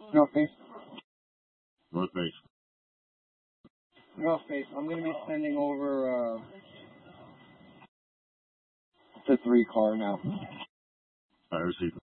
North Face. North Face. North Face. I'm going to be sending over the 3 car now. I received.